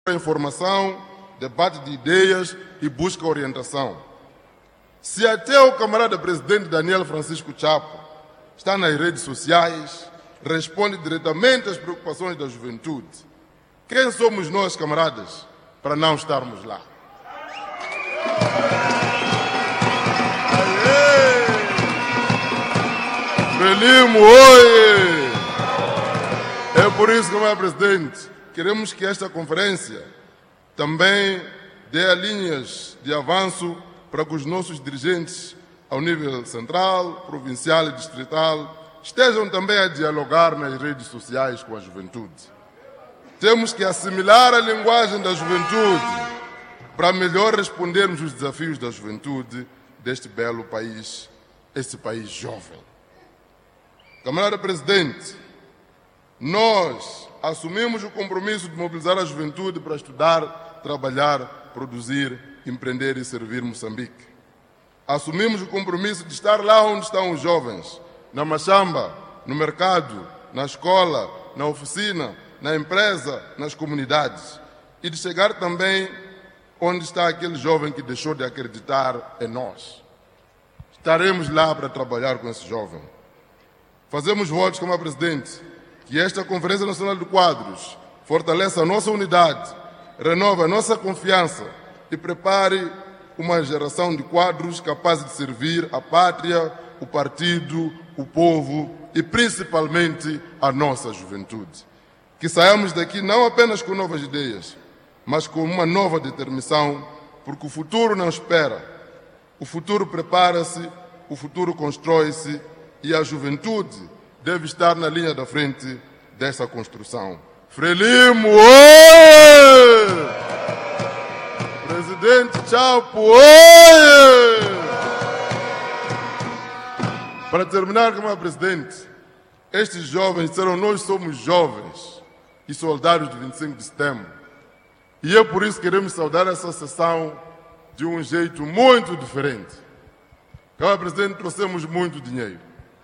informação, debate de ideias e busca orientação. Se até o camarada presidente Daniel Francisco Chapo está nas redes sociais, responde diretamente às preocupações da juventude, quem somos nós, camaradas, para não estarmos lá? Frelimo, oi! É por isso, camarada presidente, queremos que esta conferência também dê linhas de avanço para que os nossos dirigentes, ao nível central, provincial e distrital, estejam também a dialogar nas redes sociais com a juventude. Temos que assimilar a linguagem da juventude para melhor respondermos os desafios da juventude deste belo país, este país jovem. Camarada presidente, nós assumimos o compromisso de mobilizar a juventude para estudar, trabalhar, produzir, empreender e servir Moçambique. Assumimos o compromisso de estar lá onde estão os jovens, na machamba, no mercado, na escola, na oficina, na empresa, nas comunidades, e de chegar também onde está aquele jovem que deixou de acreditar em nós. Estaremos lá para trabalhar com esse jovem. Fazemos votos, como a presidente, que esta Conferência Nacional de Quadros fortaleça a nossa unidade, renove a nossa confiança e prepare uma geração de quadros capazes de servir a pátria, o partido, o povo e principalmente a nossa juventude. Que saiamos daqui não apenas com novas ideias, mas com uma nova determinação, porque o futuro não espera. O futuro prepara-se, o futuro constrói-se e a juventude deve estar na linha da frente dessa construção. Frelimo, oi! Presidente Chapo, oi! Para terminar, como presidente, estes jovens disseram: nós somos jovens e soldados de 25 de setembro. E é por isso que queremos saudar essa sessão de um jeito muito diferente. Como presidente, trouxemos muito dinheiro.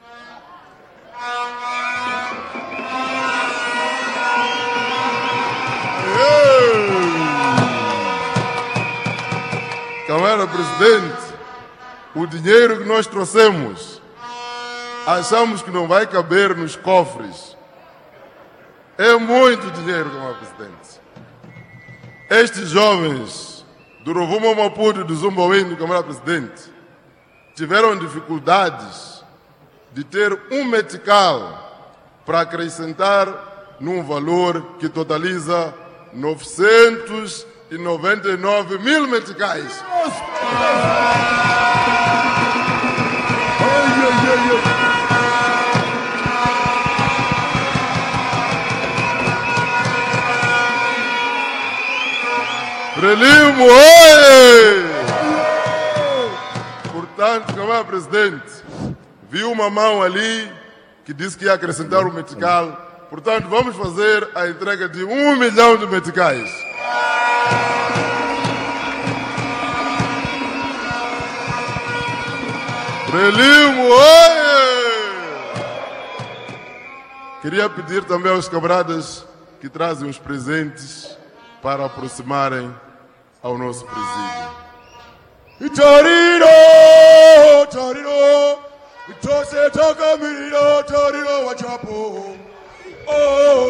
Camarada presidente, o dinheiro que nós trouxemos, achamos que não vai caber nos cofres. É muito dinheiro, camarada presidente. Estes jovens do Rovuma Maputo e do Zumbawindo, camarada presidente, tiveram dificuldades de ter um metical para acrescentar num valor que totaliza 999 mil meticais. Frelimo, oi! Portanto, camarada presidente, viu uma mão ali que disse que ia acrescentar o metical. Portanto, vamos fazer a entrega de 1 milhão de meticais. Frelimo, oi! Queria pedir também aos camaradas que trazem os presentes para aproximarem ao nosso presídio. Torino, Torino, Torino, Torino, Torino, Torino,